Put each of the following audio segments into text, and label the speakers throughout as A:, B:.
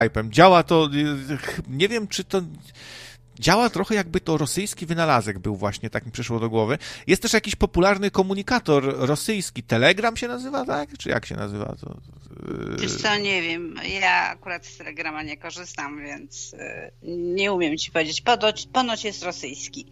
A: Działa to, nie wiem, czy to... Działa trochę jakby to rosyjski wynalazek był właśnie, tak mi przyszło do głowy. Jest też jakiś popularny komunikator rosyjski, Telegram się nazywa, tak? Czy jak się nazywa to?
B: Wiesz co, nie wiem. Ja akurat z Telegrama nie korzystam, więc nie umiem ci powiedzieć. Ponoć jest rosyjski.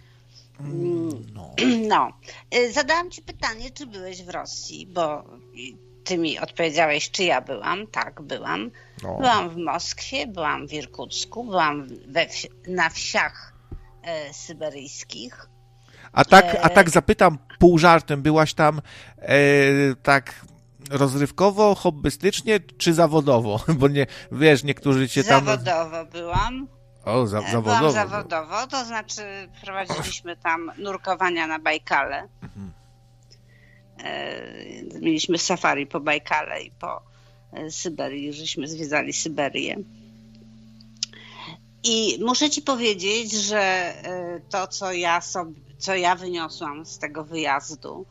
B: No. Zadałam ci pytanie, czy byłeś w Rosji, bo ty mi odpowiedziałeś, czy ja byłam. Tak, byłam. No. Byłam w Moskwie, byłam w Irkucku, byłam na wsiach syberyjskich.
A: A tak zapytam pół żartem, byłaś tam tak rozrywkowo, hobbystycznie, czy zawodowo? Bo nie, wiesz, niektórzy cię tam...
B: Zawodowo byłam.
A: Zawodowo.
B: Byłam zawodowo, to znaczy prowadziliśmy tam nurkowania na Bajkale. Mieliśmy safari po Bajkale i po Syberii, żeśmy zwiedzali Syberię. I muszę ci powiedzieć, że to, co ja wyniosłam z tego wyjazdu...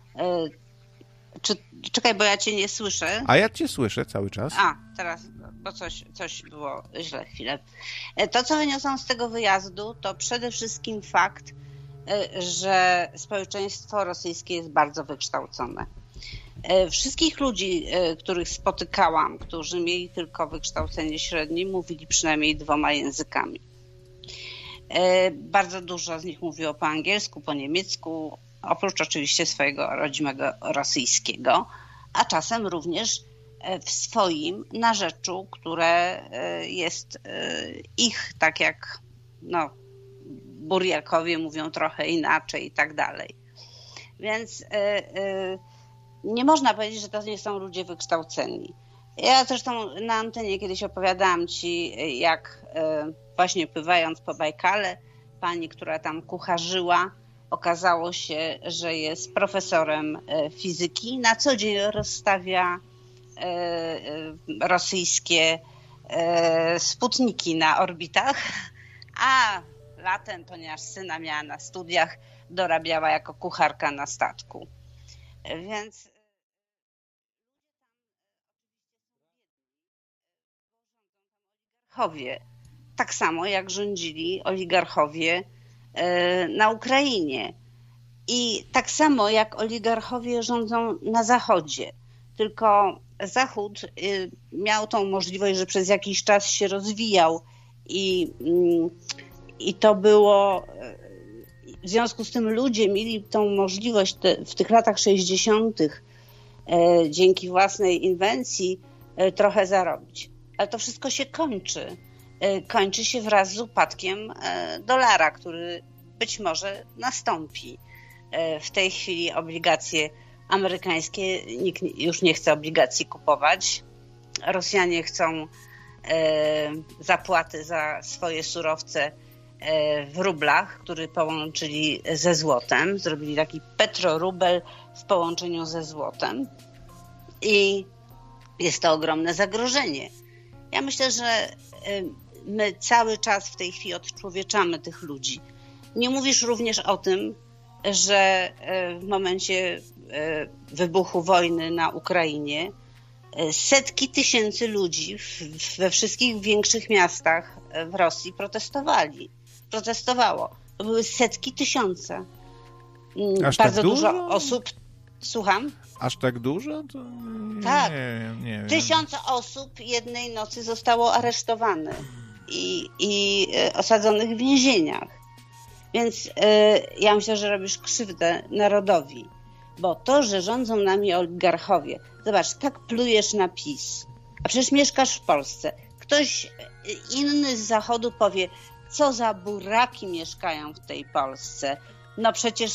B: Czekaj, bo ja cię nie słyszę.
A: A ja cię słyszę cały czas.
B: Teraz, bo coś było źle chwilę. To, co wyniosłam z tego wyjazdu, to przede wszystkim fakt, że społeczeństwo rosyjskie jest bardzo wykształcone. Wszystkich ludzi, których spotykałam, którzy mieli tylko wykształcenie średnie, mówili przynajmniej 2 językami. Bardzo dużo z nich mówiło po angielsku, po niemiecku, oprócz oczywiście swojego rodzimego rosyjskiego, a czasem również w swoim narzeczu, które jest ich, tak jak Burjakowie mówią trochę inaczej i tak dalej. Więc nie można powiedzieć, że to nie są ludzie wykształceni. Ja zresztą na antenie kiedyś opowiadałam ci, jak właśnie pływając po Bajkale, pani, która tam kucharzyła, okazało się, że jest profesorem fizyki. Na co dzień rozstawia rosyjskie sputniki na orbitach, a latem, ponieważ syna miała na studiach, dorabiała jako kucharka na statku. Więc oligarchowie, tak samo jak rządzili oligarchowie na Ukrainie i tak samo jak oligarchowie rządzą na Zachodzie, tylko Zachód miał tą możliwość, że przez jakiś czas się rozwijał i to było, w związku z tym ludzie mieli tą możliwość w tych latach 60. Dzięki własnej inwencji trochę zarobić. Ale to wszystko się kończy. Kończy się wraz z upadkiem dolara, który być może nastąpi. W tej chwili obligacje amerykańskie, nikt już nie chce obligacji kupować. Rosjanie chcą zapłaty za swoje surowce w rublach, który połączyli ze złotem. Zrobili taki petrorubel w połączeniu ze złotem. I jest to ogromne zagrożenie. Ja myślę, że my cały czas w tej chwili odczłowieczamy tych ludzi. Nie mówisz również o tym, że w momencie wybuchu wojny na Ukrainie setki tysięcy ludzi we wszystkich większych miastach w Rosji protestowało. To były setki tysiące.
A: Aż
B: bardzo
A: tak
B: dużo osób. Słucham?
A: Aż tak dużo? To
B: tak.
A: Nie wiem.
B: 1000 osób jednej nocy zostało aresztowanych i osadzonych w więzieniach. Więc ja myślę, że robisz krzywdę narodowi. Bo to, że rządzą nami oligarchowie, zobacz, tak plujesz na PiS, a przecież mieszkasz w Polsce. Ktoś inny z Zachodu powie, co za buraki mieszkają w tej Polsce. No przecież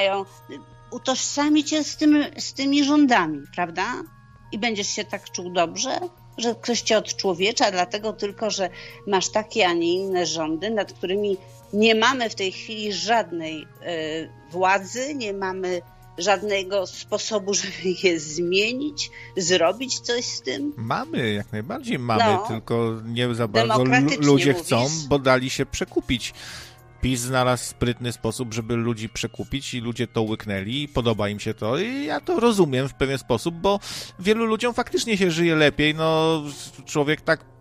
B: utożsami cię z tymi rządami, prawda? I będziesz się tak czuł dobrze, że ktoś cię odczłowiecza, dlatego tylko, że masz takie, a nie inne rządy, nad którymi nie mamy w tej chwili żadnej władzy, nie mamy żadnego sposobu, żeby je zmienić, zrobić coś z tym.
A: Mamy, jak najbardziej mamy, tylko nie za bardzo ludzie chcą, bo dali się przekupić. PiS znalazł sprytny sposób, żeby ludzi przekupić i ludzie to łyknęli i podoba im się to i ja to rozumiem w pewien sposób, bo wielu ludziom faktycznie się żyje lepiej, człowiek tak